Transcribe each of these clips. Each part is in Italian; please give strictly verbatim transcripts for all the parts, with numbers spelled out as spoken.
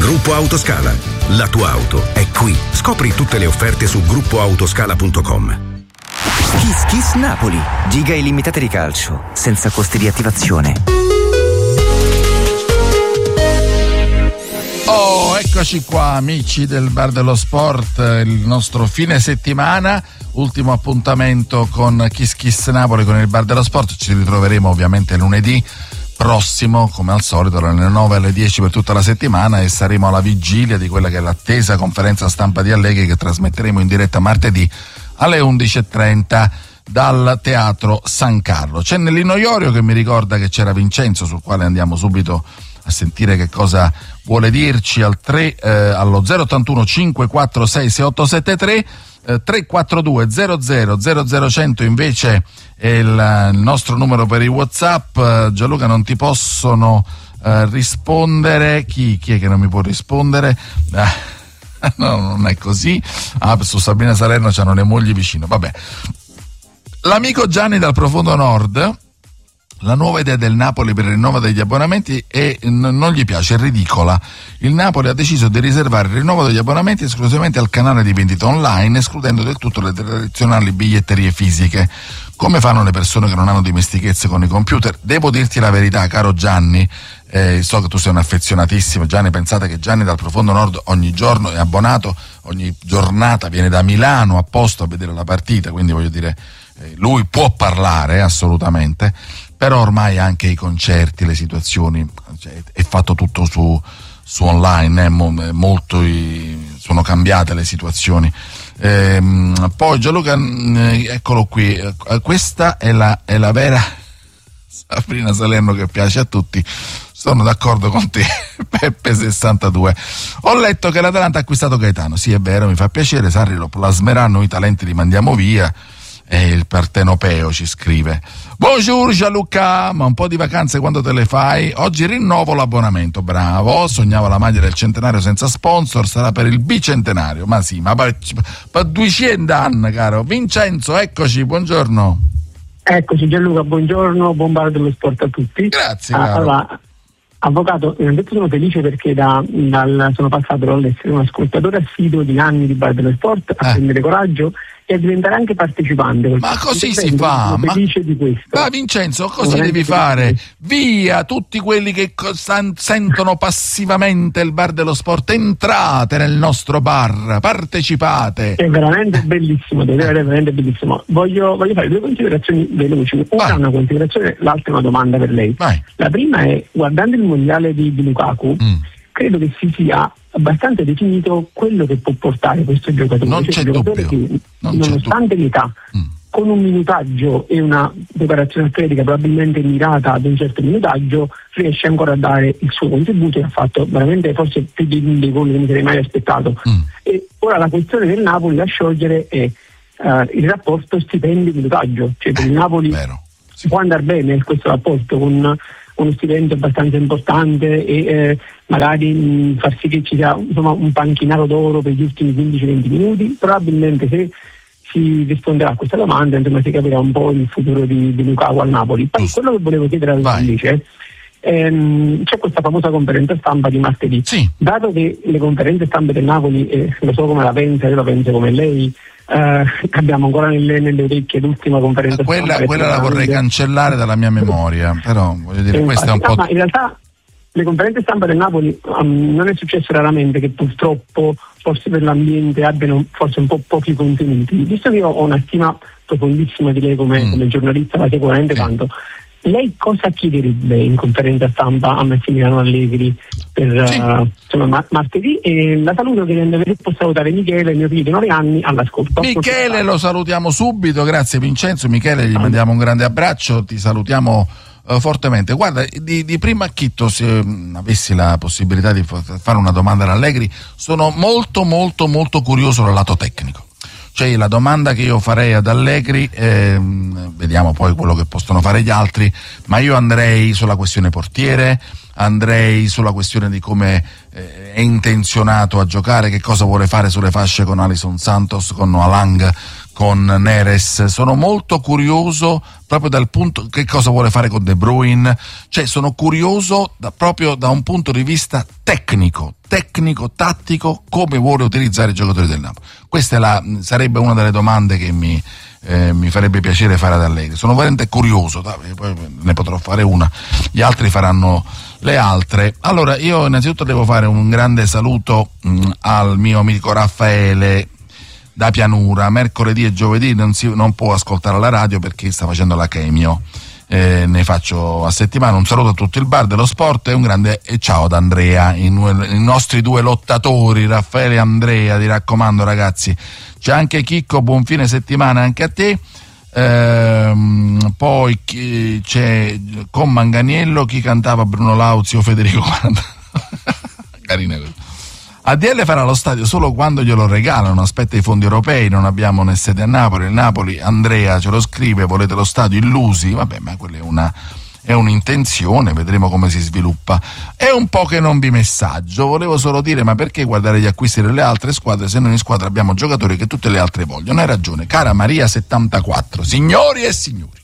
Gruppo Autoscala. La tua auto è qui. Scopri tutte le offerte su gruppo autoscala punto com. Kiss Kiss Napoli. Giga illimitate di calcio, senza costi di attivazione. Oh, eccoci qua amici del Bar dello Sport, il nostro fine settimana, ultimo appuntamento con Kiss Kiss Napoli con il Bar dello Sport. Ci ritroveremo ovviamente lunedì prossimo, come al solito, dalle nove alle dieci per tutta la settimana, e saremo alla vigilia di quella che è l'attesa conferenza stampa di Allegri, che trasmetteremo in diretta martedì alle undici e trenta dal Teatro San Carlo. C'è Nellino Iorio che mi ricorda che c'era Vincenzo, sul quale andiamo subito a sentire che cosa vuole dirci al tre eh, allo zero ottantuno cinque quattro sei sei otto sette tre. Eh, tre quattro due zero zero zero zero cento invece è il, il nostro numero per i WhatsApp. eh, Gianluca, non ti possono eh, rispondere. Chi, chi è che non mi può rispondere? Eh, no, non è così. Ah, su Sabrina Salerno c'hanno le mogli vicino. Vabbè, l'amico Gianni dal profondo nord: la nuova idea del Napoli per il rinnovo degli abbonamenti è, n- non gli piace, è ridicola. Il Napoli ha deciso di riservare il rinnovo degli abbonamenti esclusivamente al canale di vendita online, escludendo del tutto le tradizionali biglietterie fisiche. Come fanno le persone che non hanno dimestichezze con i computer? Devo dirti la verità, caro Gianni, eh, so che tu sei un affezionatissimo. Gianni, pensate che Gianni dal profondo nord ogni giorno è abbonato, ogni giornata viene da Milano apposta a vedere la partita, quindi voglio dire, eh, lui può parlare assolutamente. Però ormai anche i concerti, le situazioni, cioè, è fatto tutto su, su online, eh, mo, molto i, sono cambiate le situazioni. Ehm, poi Gianluca, eccolo qui, questa è la, è la vera Sabrina Salerno che piace a tutti. Sono d'accordo con te, Peppe sessantadue. Ho letto che l'Atalanta ha acquistato Gaetano. Sì, è vero, mi fa piacere, Sarri lo plasmerà, noi talenti li mandiamo via. E il partenopeo ci scrive: Bonjour Gianluca, ma un po' di vacanze quando te le fai? Oggi rinnovo l'abbonamento. Bravo, sognavo la maglia del centenario senza sponsor, sarà per il bicentenario. Ma sì, ma per, per duecento anni, caro Vincenzo, eccoci, buongiorno. Eccoci Gianluca, buongiorno, buon Bar dello Sport a tutti. Grazie, ah, caro. Allora, avvocato, innanzitutto sono felice perché da, dal, sono passato dall'essere un ascoltatore assiduo di anni di Bar dello Sport a Eh. prendere coraggio e a diventare anche partecipante. Ma così si fa? Sono Ma, felice di questo. ma Vincenzo, così Sono devi veramente fare. felice. Via tutti quelli che co- san- sentono passivamente il Bar dello Sport, entrate nel nostro bar, partecipate. È veramente bellissimo, deve essere veramente bellissimo. Voglio, voglio fare due considerazioni veloci. Una è una considerazione, l'altra è una domanda per lei. Vai. La prima è, guardando il mondiale di, di Lukaku, Mm. credo che si sia abbastanza definito quello che può portare questo giocatore. Non Cioè, c'è un giocatore dubbio. che, Non c'è nonostante l'età, Mm. con un minutaggio e una preparazione atletica probabilmente mirata ad un certo minutaggio, riesce ancora a dare il suo contributo e ha fatto veramente forse più di dei gol che mi sarei mai aspettato. Mm. E ora la questione del Napoli da sciogliere è uh, il rapporto stipendio-minutaggio, cioè per il Napoli Vero. si può andare bene questo rapporto con uno stipendio abbastanza importante e eh, magari mh, far sì che ci sia insomma un panchinato d'oro per gli ultimi quindici venti minuti. Probabilmente se si risponderà a questa domanda insomma si capirà un po' il futuro di, di Lukaku al Napoli. Poi Giusto. quello che volevo chiedere alla Alice, ehm, c'è questa famosa conferenza stampa di martedì. Sì. Dato che le conferenze stampe del Napoli, eh, lo so come la pensa, io la penso come lei, eh, abbiamo ancora nelle, nelle orecchie l'ultima conferenza Quella, stampa. quella la vorrei cancellare dalla mia memoria, però voglio dire, Eh, questo è un infatti, po'. no, ma in realtà le conferenze stampa del Napoli um, non è successo raramente che purtroppo forse per l'ambiente abbiano forse un po' pochi contenuti. Visto che io ho una stima profondissima di lei come, Mm. come giornalista, ma sicuramente Sì. tanto, lei cosa chiederebbe in conferenza stampa a Massimiliano Allegri per Sì. uh, insomma, ma- martedì? E la saluto chiedendo se può salutare Michele, mio figlio di nove anni, all'ascolto. Michele lo salutiamo subito, grazie Vincenzo. Michele, gli mandiamo un grande abbraccio, ti salutiamo eh, fortemente. Guarda, di, di primo acchitto, se mh, avessi la possibilità di fa- fare una domanda ad Allegri, sono molto molto molto curioso dal lato tecnico. Cioè la domanda che io farei ad Allegri, ehm, vediamo poi quello che possono fare gli altri, ma io andrei sulla questione portiere, andrei sulla questione di come eh, è intenzionato a giocare, che cosa vuole fare sulle fasce con Alison Santos, con Noah Lang, con Neres. Sono molto curioso proprio dal punto che cosa vuole fare con De Bruyne, cioè sono curioso da, proprio da un punto di vista tecnico, tecnico, tattico, come vuole utilizzare i giocatori del Napoli. Questa è la, sarebbe una delle domande che mi, eh, mi farebbe piacere fare ad Allegri. Sono veramente curioso, poi ne potrò fare una, gli altri faranno le altre. Allora, io innanzitutto devo fare un grande saluto mh, al mio amico Raffaele da Pianura. Mercoledì e giovedì non, si, non può ascoltare la radio perché sta facendo la chemio, eh, ne faccio a settimana. Un saluto a tutto il bar dello sport e un grande e ciao ad Andrea, i, i nostri due lottatori Raffaele e Andrea. Ti raccomando ragazzi, c'è anche Chicco, buon fine settimana anche a te. Ehm, poi chi, c'è con Manganiello chi cantava Bruno Lauzi o Federico carina così. A D L farà lo stadio solo quando glielo regalano, aspetta i fondi europei, non abbiamo né sede a Napoli. Il Napoli, Andrea ce lo scrive, volete lo stadio illusi? Vabbè, ma quella è una è un'intenzione, vedremo come si sviluppa. È un po' che non vi messaggio, volevo solo dire, ma perché guardare gli acquisti delle altre squadre se noi in squadra abbiamo giocatori che tutte le altre vogliono? Hai ragione, cara Maria settantaquattro. Signori e signori,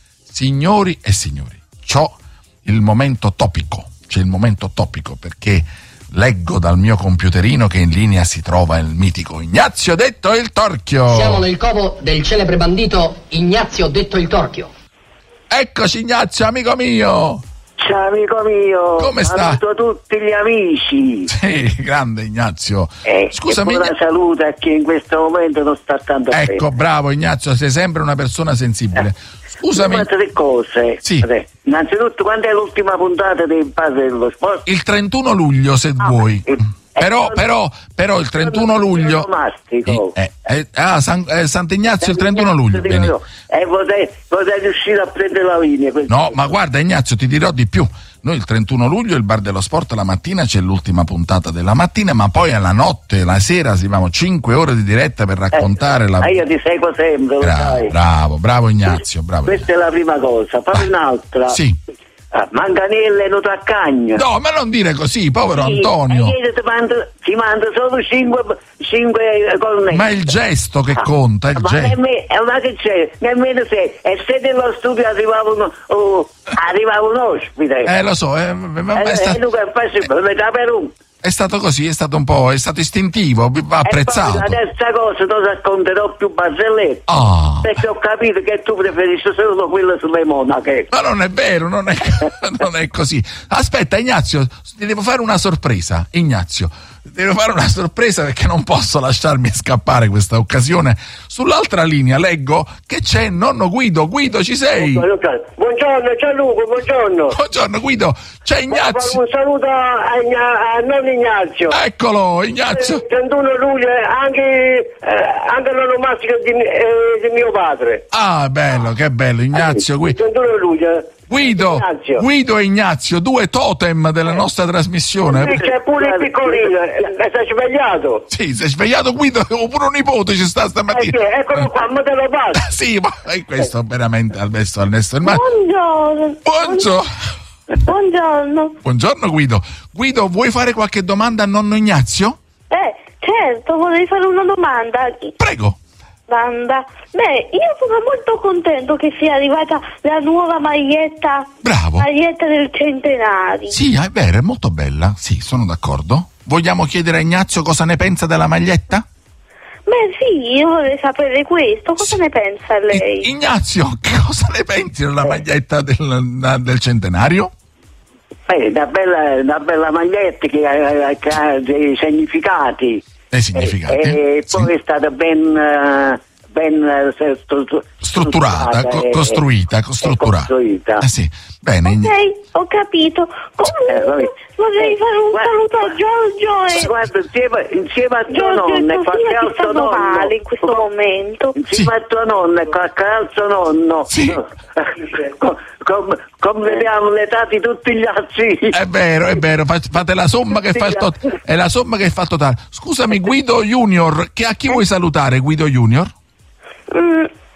signori e signori, c'ho il momento topico, c'è il momento topico perché leggo dal mio computerino che in linea si trova il mitico Ignazio detto il Torchio. Siamo nel covo del celebre bandito Ignazio detto il Torchio. Eccoci Ignazio, amico mio. Ciao amico mio. Come sta? Saluto tutti gli amici. Sì, grande Ignazio. Eh, Scusami. Una saluta a chi in questo momento non sta tanto bene. Ecco, bravo Ignazio, sei sempre una persona sensibile. Scusami. Ma tre cose. Sì. Vabbè. Innanzitutto, quando è l'ultima puntata del Padre dello Sport? Il trentuno luglio, se ah, vuoi. Eh, però, eh, però, però il trentuno luglio. Eh, eh, ah, San, eh, Sant'Ignazio il trentuno luglio. E eh, vorrei, vorrei riuscire a prendere la linea. No, ma guarda Ignazio, ti dirò di più. Noi il trentuno luglio, il Bar dello Sport, la mattina c'è l'ultima puntata della mattina, ma poi alla notte, la sera, si fanno cinque ore di diretta per raccontare eh, la... io ti seguo sempre, bravo, bravo, bravo Ignazio, bravo. Questa Ignazio. È la prima cosa, poi un'altra. Sì. Ah, Manganella e non taccagna. No, ma non dire così, povero sì, Antonio. E ti manda, ti manda solo cinque, cinque cornetti. Ma è il gesto che conta, è il ma gesto. Nemmeno, ma che c'è? Nemmeno se. E se nello studio arrivava uno, oh, arrivava un ospite. Eh, lo so, eh, ma eh, è, sta... eh, metà per un. È stato così, è stato un po', è stato istintivo, va apprezzato. E poi la terza cosa, non racconterò più barzellette. Oh. Perché ho capito che tu preferisci solo quello sulle monache. Ma non è vero, non è, non è così. Aspetta Ignazio, ti devo fare una sorpresa, Ignazio. Devo fare una sorpresa perché non posso lasciarmi scappare questa occasione. Sull'altra linea leggo che c'è nonno Guido. Guido, ci sei? Buongiorno, ciao Luca, buongiorno. Buongiorno Guido, c'è Ignazio. Un saluto a, a, a nonno Ignazio. Eccolo, Ignazio. Il trentuno luglio, anche, eh, anche l'onomastico di, eh, di mio padre. Ah, bello, che bello, Ignazio. Il trentuno luglio. Guido, Ignazio. Guido e Ignazio, due totem della nostra trasmissione. Sì, c'è pure il piccolino, sei svegliato? Sì, sei svegliato Guido, oppure un nipote ci sta stamattina. Eh, eccolo qua, ma te lo passo. Sì, ma è questo veramente al messo al nesto. Buongiorno. Buongiorno. Buongiorno. Buongiorno Guido. Guido, vuoi fare qualche domanda a nonno Ignazio? Eh, certo, vorrei fare una domanda. Prego. Banda. Beh, io sono molto contento che sia arrivata la nuova maglietta. Bravo. Maglietta del centenario. Sì, è vero, è molto bella. Sì, sono d'accordo. Vogliamo chiedere a Ignazio cosa ne pensa della maglietta? Beh sì, io vorrei sapere questo. Cosa sì. ne pensa lei? I- Ignazio, che cosa ne pensi della maglietta del, del centenario? Beh, una bella, una bella maglietta che ha, che ha dei significati. Dei significati? E, e poi sì. È stata ben, ben strutturata, strutturata co- costruita, costrutturata. costruita. Ah, sì. Bene. Ok, ho capito. Comunque eh, vorrei fare un guarda, saluto a Giorgio e... Guarda, insieme, insieme a tua Giorgio nonna e qualche altro nonno. male in questo momento. Insieme sì. a tua nonna e qualche altro nonno. Sì. Com- Completiamo l'età di tutti gli altri. È vero, è vero, fate la somma che fa il totale. È la somma che fa il totale. Scusami, Guido Junior, che a chi vuoi salutare, Guido Junior? Mm,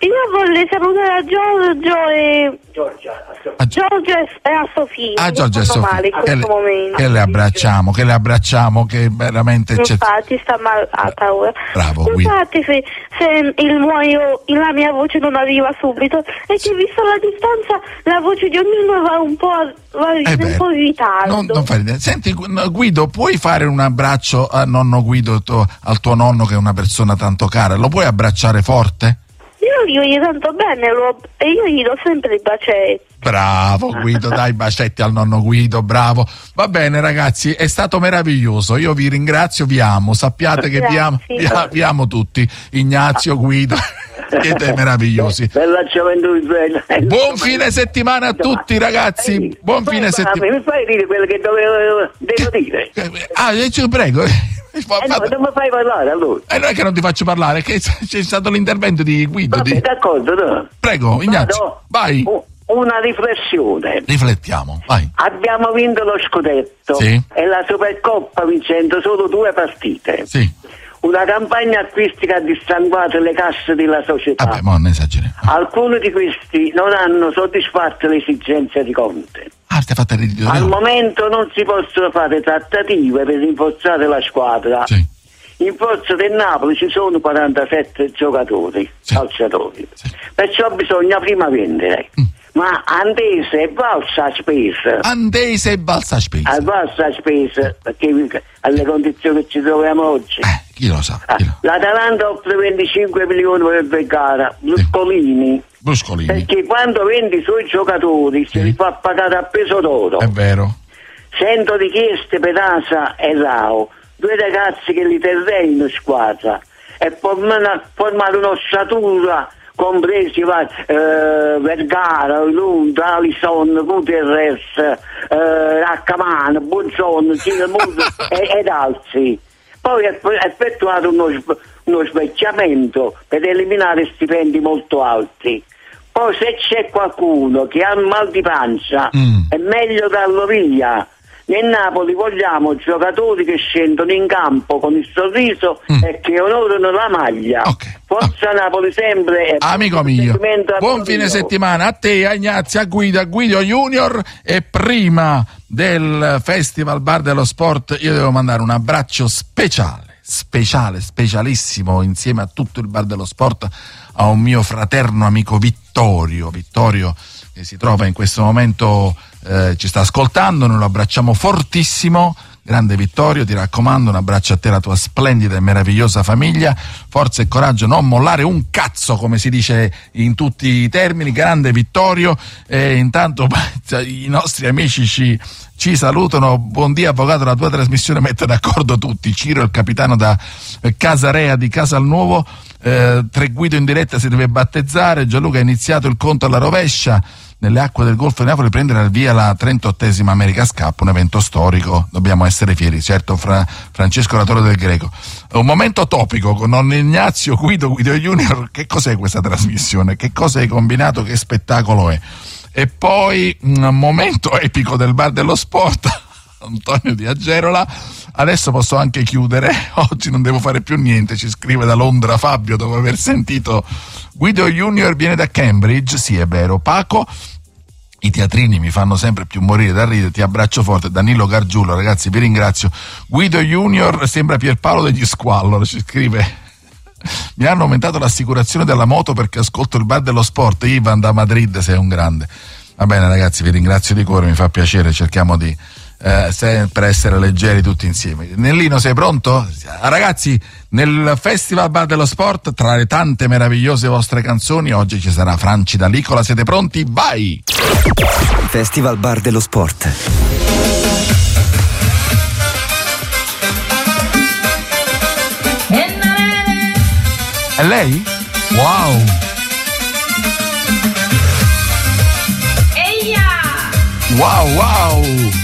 Io vorrei salutare a Giorgio e Giorgia, Ah, Giorgio e e a Sofia. Ah, che Giorgia e stanno Sofia. male in Che questo le, momento. che le abbracciamo, che le abbracciamo, che veramente c'è. Infatti sta malata ora. Bravo, Guido. Infatti se, se il muoio, la mia voce non arriva subito è che visto la distanza la voce di ognuno va un po' va Eh beh, un po' in ritardo. Non, non fai ridere. Senti Guido, puoi fare un abbraccio a nonno Guido, tuo- al tuo nonno che è una persona tanto cara? Lo puoi abbracciare forte? Io gli voglio tanto bene lo, e io gli do sempre i bacetti. Bravo Guido, dai bacetti al nonno Guido, bravo. Va bene ragazzi, è stato meraviglioso, io vi ringrazio, vi amo, sappiate che vi amo, vi, a- vi amo tutti, Ignazio, Guido, siete meravigliosi. Bella gioventù di bella. Buon fine settimana a tutti ragazzi, buon fine settimana. Mi fai dire quello che dovevo devo dire? Ah, eh, ci prego. Eh no, non mi fai parlare allora. Eh, non è che non ti faccio parlare, è che c'è stato l'intervento di Guido. Vabbè, Di... d'accordo, no. Prego, Ignazio, Vado. vai. U- Una riflessione. Riflettiamo, vai. Abbiamo vinto lo scudetto Sì. e la Supercoppa vincendo solo due partite. Sì. Una campagna acquistica ha dissanguato le casse della società. Vabbè, ma non esageriamo. Alcuni di questi non hanno soddisfatto le esigenze di Conte. Ah, ti hai fatto il Al momento non si possono fare trattative per rinforzare la squadra. Sì. In forza del Napoli ci sono quarantasette giocatori, Sì. calciatori. Sì. Perciò bisogna prima vendere. Mm. Ma Andese è valsa a spesa. Andese e balsa spesa. È valsa a spesa perché alle condizioni che ci troviamo oggi. Eh, chi lo sa? Chi lo... L'Atalanta offre venticinque milioni per Vergara, Bruscolini. Bruscolini. Perché quando vendi i suoi giocatori Sì. si li fa pagare a peso d'oro. È vero. Sento richieste per Asa e Rao, due ragazzi che li terrei in squadra e formare, formare un'ossatura compresi eh, Vergara, Lunda, Alison, Guterres, eh, Raccamano, Bonzon, Cinemuso e, ed altri. Poi ha effettuato uno, uno svecchiamento per eliminare stipendi molto alti. Poi se c'è qualcuno che ha mal di pancia Mm. è meglio darlo via. Nel Napoli vogliamo giocatori che scendono in campo con il sorriso Mm. e che onorano la maglia. Ok. Forza Napoli sempre. E Amico mio, sentimento a buon Torino. fine settimana a te, a Ignazio, a Guido, a Guido Junior. E prima del Festival Bar dello Sport io devo mandare un abbraccio speciale, speciale, specialissimo insieme a tutto il Bar dello Sport a un mio fraterno amico Vittorio, Vittorio che si trova in questo momento, eh, ci sta ascoltando, noi lo abbracciamo fortissimo. Grande Vittorio, ti raccomando, un abbraccio a te e alla tua splendida e meravigliosa famiglia, forza e coraggio, non mollare un cazzo come si dice in tutti i termini. Grande Vittorio, e intanto i nostri amici ci, ci salutano. Buondì avvocato, la tua trasmissione mette d'accordo tutti. Ciro, il capitano da Casarea di Casalnuovo, eh, Tre Guido in diretta si deve battezzare. Gianluca ha iniziato il conto alla rovescia nelle acque del Golfo di Napoli, prendere al via la trentottesima America's Cup, un evento storico, dobbiamo essere fieri, certo. Fra Francesco Ratore del Greco. Un momento topico con nonno Ignazio, Guido, Guido Junior. Che cos'è questa trasmissione? Che cosa hai combinato? Che spettacolo è? E poi un momento epico del Bar dello Sport, Antonio di Agerola. Adesso posso anche chiudere, oggi non devo fare più niente, ci scrive da Londra Fabio dopo aver sentito Guido Junior viene da Cambridge. Sì, è vero. Paco, i teatrini mi fanno sempre più morire da ridere, ti abbraccio forte. Danilo Gargiulo, ragazzi, vi ringrazio. Guido Junior sembra Pierpaolo degli Squallor, ci scrive. Mi hanno aumentato l'assicurazione della moto perché ascolto il Bar dello Sport. Ivan da Madrid, sei un grande. Va bene ragazzi, vi ringrazio di cuore, mi fa piacere, cerchiamo di eh, sempre essere leggeri tutti insieme. Nellino, sei pronto? Ragazzi, nel Festival Bar dello Sport, tra le tante meravigliose vostre canzoni, oggi ci sarà Franci da Licola. Siete pronti? Vai! Festival Bar dello Sport. È lei? Wow! Wow, wow!